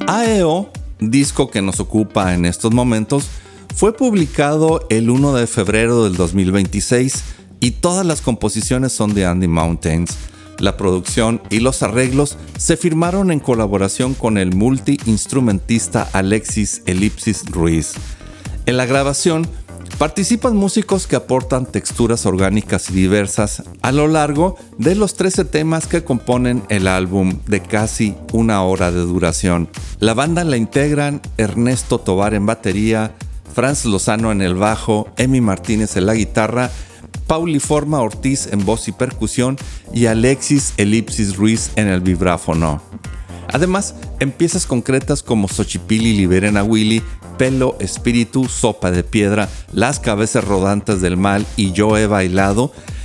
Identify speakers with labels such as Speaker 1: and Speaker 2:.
Speaker 1: AEO, disco que nos ocupa en estos momentos, fue publicado el 1 de febrero del 2026 y todas las composiciones son de Andy Mountains. La producción y los arreglos se firmaron en colaboración con el multi-instrumentista Alexis Elipsis Ruiz. En la grabación participan músicos que aportan texturas orgánicas y diversas a lo largo de los 13 temas que componen el álbum de casi una hora de duración. La banda la integran Ernesto Tovar en batería, Franz Lozano en el bajo, Emi Martínez en la guitarra, Pauliforma Ortiz en voz y percusión y Alexis Elipsis Ruiz en el vibráfono. Además, en piezas concretas como Xochipilli Liberen a Willy, Pelo, Espíritu, Sopa de Piedra, Las Cabezas Rodantes del Mal y Yo He Bailado,